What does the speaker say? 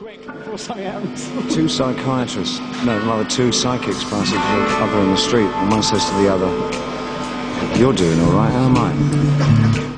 quick before something happens. Two psychiatrists, no, rather two psychics passing each other on the street, and one says to the other, "You're doing all right, how am I?"